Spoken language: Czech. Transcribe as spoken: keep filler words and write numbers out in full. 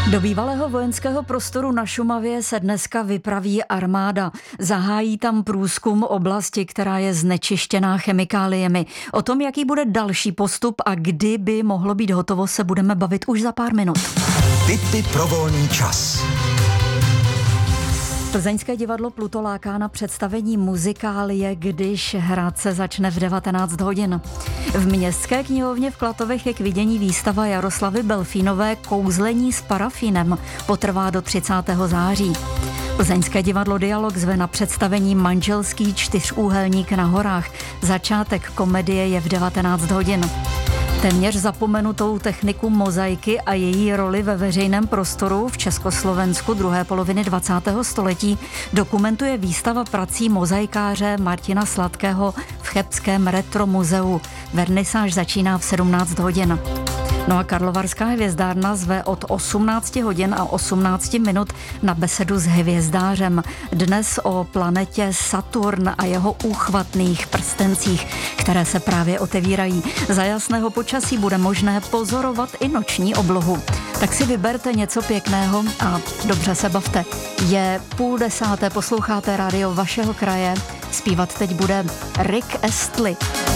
Do bývalého vojenského prostoru na Šumavě se dneska vypraví armáda. Zahájí tam průzkum oblasti, která je znečištěná chemikáliemi. O tom, jaký bude další postup a kdy by mohlo být hotovo, se budeme bavit už za pár minut. Tipy pro volný čas. Plzeňské divadlo Pluto láká na představení muzikálie, když hrát se začne v devatenáct hodin. V Městské knihovně v Klatovech je k vidění výstava Jaroslavy Belfínové Kouzlení s parafinem. Potrvá do třicátého září. Plzeňské divadlo Dialog zve na představení Manželský čtyřúhelník na horách. Začátek komedie je v devatenáct hodin. Téměř zapomenutou techniku mozaiky a její roli ve veřejném prostoru v Československu druhé poloviny dvacátého století dokumentuje výstava prací mozaikáře Martina Sladkého v Chebském retro muzeu. Vernisáž začíná v sedmnáct hodin. No a Karlovarská hvězdárna zve od osmnácti hodin a osmnácti minut na besedu s hvězdářem. Dnes o planetě Saturn a jeho úchvatných prstencích, které se právě otevírají. Za jasného počasí bude možné pozorovat i noční oblohu. Tak si vyberte něco pěkného a dobře se bavte. Je půl desáté, posloucháte rádio vašeho kraje. Zpívat teď bude Rick Astley.